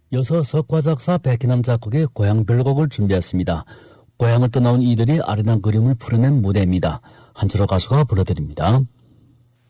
이어서 석화작사 백희남 작곡의 고향별곡을 준비했습니다. 고향을 떠나온 이들이 아련한 그림을 풀어낸 무대입니다. 한철호 가수가 불러드립니다.